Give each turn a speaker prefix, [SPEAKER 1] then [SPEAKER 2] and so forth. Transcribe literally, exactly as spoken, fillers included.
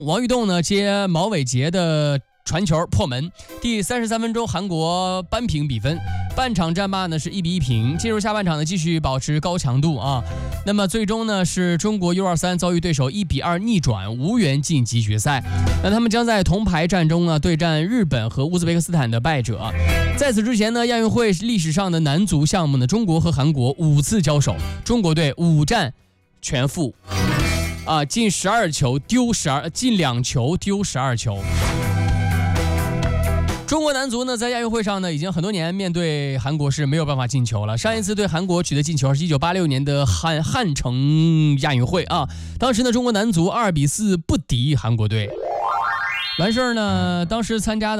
[SPEAKER 1] 王玉栋呢接毛伟杰的传球破门。第三十三分钟，韩国扳平比分。半场战罢呢是一比一平。进入下半场呢继续保持高强度啊。那么最终呢是中国 U 二三 遭遇对手一比二逆转，无缘晋级决赛。那他们将在铜牌战中呢对战日本和乌兹别克斯坦的败者。在此之前呢，亚运会历史上的男足项目呢，中国和韩国五次交手，中国队五战全负，啊，进十二球丢十二，进两球丢十二球。中国男足呢，在亚运会上呢，已经很多年面对韩国是没有办法进球了。上一次对韩国取得进球是一九八六年的汉汉城亚运会啊，当时呢，中国男足二比四不敌韩国队。完事儿呢，当时参加的。